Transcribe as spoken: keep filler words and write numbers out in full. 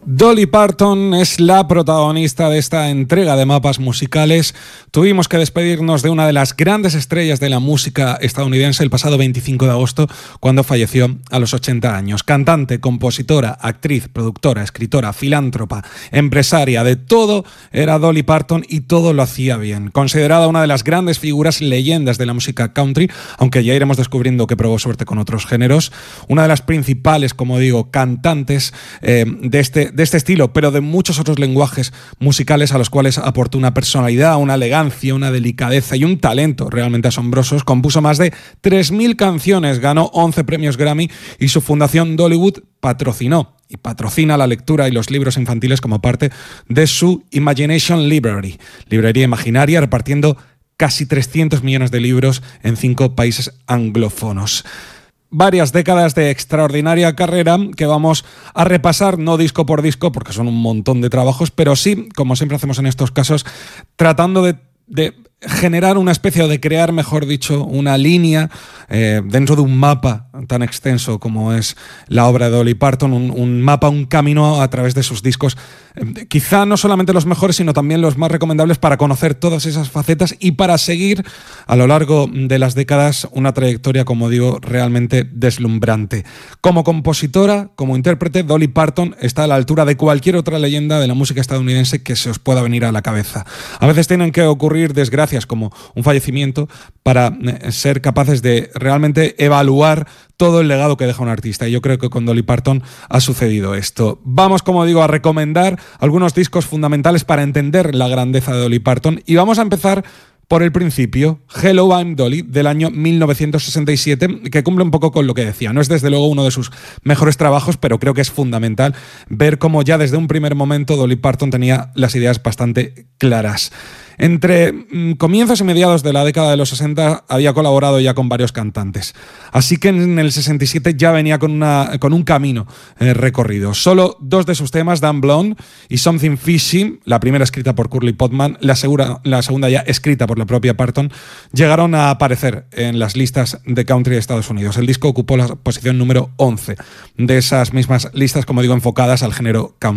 Dolly Parton es la protagonista de esta entrega de mapas musicales. Tuvimos que despedirnos de una de las grandes estrellas de la música estadounidense el pasado veinticinco de agosto, cuando falleció a los ochenta años. Cantante, compositora, actriz, productora, escritora, filántropa, empresaria, de todo era Dolly Parton y todo lo hacía bien. Considerada una de las grandes figuras, leyendas de la música country, aunque ya iremos descubriendo que probó suerte con otros géneros. Una de las principales, como digo, cantantes eh, de este de este estilo, pero de muchos otros lenguajes musicales a los cuales aportó una personalidad, una elegancia, una delicadeza y un talento realmente asombrosos. Compuso más de tres mil canciones, ganó once premios Grammy y su fundación Dollywood patrocinó y patrocina la lectura y los libros infantiles como parte de su Imagination Library, librería imaginaria, repartiendo casi trescientos millones de libros en cinco países anglófonos. Varias décadas de extraordinaria carrera que vamos a repasar, no disco por disco, porque son un montón de trabajos, pero sí, como siempre hacemos en estos casos, tratando de, de generar una especie, o de crear, mejor dicho, una línea eh, dentro de un mapa tan extenso como es la obra de Dolly Parton, un, un mapa, un camino a través de sus discos, eh, quizá no solamente los mejores, sino también los más recomendables para conocer todas esas facetas y para seguir a lo largo de las décadas una trayectoria, como digo, realmente deslumbrante. Como compositora, como intérprete, Dolly Parton está a la altura de cualquier otra leyenda de la música estadounidense que se os pueda venir a la cabeza. A veces tienen que ocurrir desgracias como un fallecimiento para ser capaces de realmente evaluar todo el legado que deja un artista, y yo creo que con Dolly Parton ha sucedido esto. Vamos, como digo, a recomendar algunos discos fundamentales para entender la grandeza de Dolly Parton, y vamos a empezar por el principio. Hello, I'm Dolly, del año mil novecientos sesenta y siete, que cumple un poco con lo que decía. No es desde luego uno de sus mejores trabajos, pero creo que es fundamental ver cómo ya desde un primer momento Dolly Parton tenía las ideas bastante claras. Entre mmm, comienzos y mediados de la década de los sesenta había colaborado ya con varios cantantes. Así que en el sesenta y siete ya venía con, una, con un camino eh, recorrido. Solo dos de sus temas, Damn Blonde y Something Fishy, la primera escrita por Curly Podman, la, segura, la segunda ya escrita por la propia Parton, llegaron a aparecer en las listas de country de Estados Unidos. El disco ocupó la posición número once de esas mismas listas, como digo, enfocadas al género country.